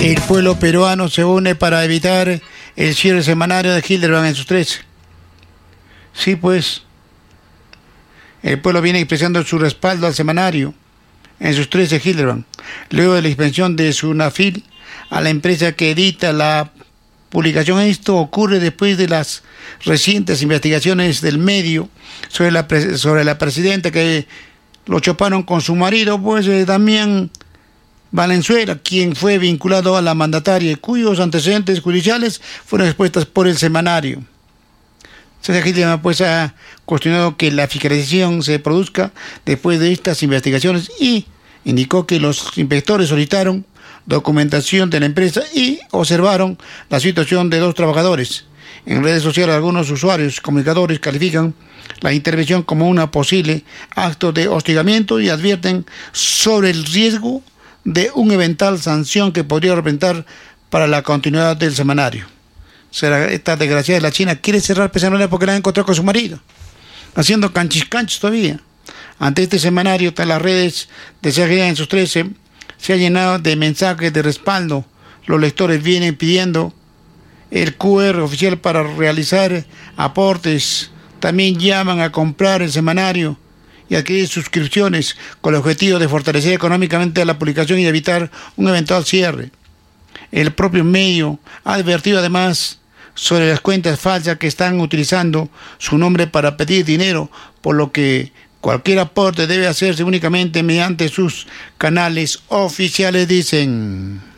El pueblo peruano se une para evitar el cierre semanario de Hildebrand en sus 13. Sí, pues, el pueblo viene expresando su respaldo al semanario en sus 13 Hildebrand, luego de la inspección de Sunafil a la empresa que edita la publicación. Esto ocurre después de las recientes investigaciones del medio sobre la presidenta, que lo choparon con su marido, pues Damián Valenzuela, quien fue vinculado a la mandataria, cuyos antecedentes judiciales fueron expuestos por el semanario. César Hildebrand pues ha cuestionado que la fiscalización se produzca después de estas investigaciones y indicó que los inspectores solicitaron documentación de la empresa y observaron la situación de 2 trabajadores. En redes sociales, algunos usuarios comunicadores califican la intervención como una posible acto de hostigamiento y advierten sobre el riesgo de una eventual sanción que podría representar para la continuidad del semanario. Esta desgraciada de la China quiere cerrar Pesanora porque la han encontrado con su marido, haciendo canchis todavía. Ante este semanario, las redes de CGA en sus 13 se ha llenado de mensajes de respaldo. Los lectores vienen pidiendo el QR oficial para realizar aportes. También llaman a comprar el semanario y adquirir suscripciones con el objetivo de fortalecer económicamente a la publicación y evitar un eventual cierre. El propio medio ha advertido además sobre las cuentas falsas que están utilizando su nombre para pedir dinero, por lo que cualquier aporte debe hacerse únicamente mediante sus canales oficiales, dicen.